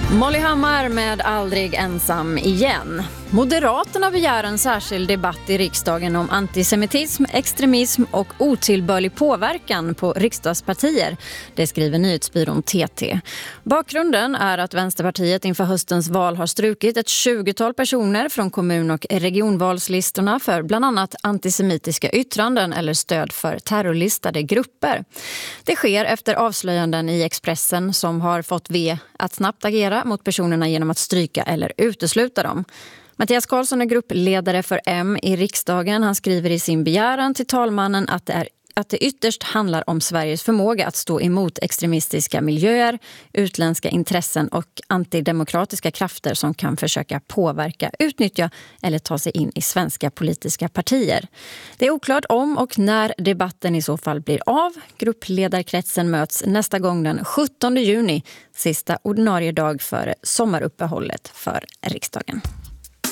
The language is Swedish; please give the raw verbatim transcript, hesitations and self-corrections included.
Molly Hammar med Aldrig ensam igen. Moderaterna begär en särskild debatt i riksdagen om antisemitism, extremism och otillbörlig påverkan på riksdagspartier. Det skriver nyhetsbyrån T T. Bakgrunden är att Vänsterpartiet inför höstens val har strukit ett tjugotal personer från kommun- och regionvalslistorna för bland annat antisemitiska yttranden eller stöd för terrorlistade grupper. Det sker efter avslöjanden i Expressen som har fått V att snabbt agera mot personerna genom att stryka eller utesluta dem. Mattias Karlsson är gruppledare för M i riksdagen. Han skriver i sin begäran till talmannen att det, är, att det ytterst handlar om Sveriges förmåga att stå emot extremistiska miljöer, utländska intressen och antidemokratiska krafter som kan försöka påverka, utnyttja eller ta sig in i svenska politiska partier. Det är oklart om och när debatten i så fall blir av. Gruppledarkretsen möts nästa gång den sjuttonde juni, sista ordinarie dag före sommaruppehållet för riksdagen.